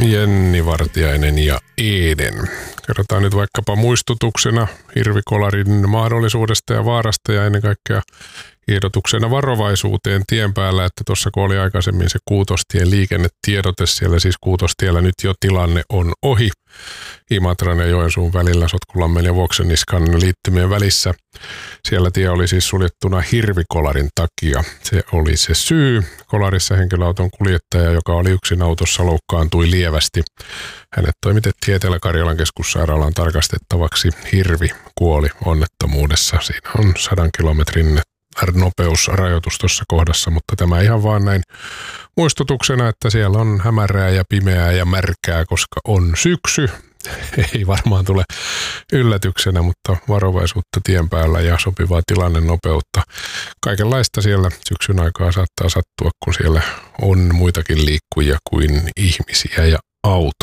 Jenni Vartiainen ja Eden. Kerrotaan nyt vaikkapa muistutuksena hirvikolarin mahdollisuudesta ja vaarasta ja ennen kaikkea tiedotuksena varovaisuuteen tien päällä, että tuossa kun oli aikaisemmin se Kuutostien liikennetiedote, siellä siis Kuutostiellä nyt jo tilanne on ohi. Imatran ja Joensuun välillä Sotkulammen ja Vuoksenniskan liittymien välissä. Siellä tie oli siis suljettuna hirvikolarin takia. Se oli se syy. Kolarissa henkilöauton kuljettaja, joka oli yksin autossa, loukkaantui lievästi. Hänet toimitettiin Etelä-Karjalan keskussairaalaan tarkastettavaksi. Hirvi kuoli onnettomuudessa. Siinä on 100 kilometrin nopeusrajoitus tuossa kohdassa, mutta tämä ihan vaan näin muistutuksena, että siellä on hämärää ja pimeää ja märkää, koska on syksy. Ei varmaan tule yllätyksenä, mutta varovaisuutta tien päällä ja sopivaa tilannenopeutta. Kaikenlaista siellä syksyn aikaa saattaa sattua, kun siellä on muitakin liikkujia kuin ihmisiä ja auto.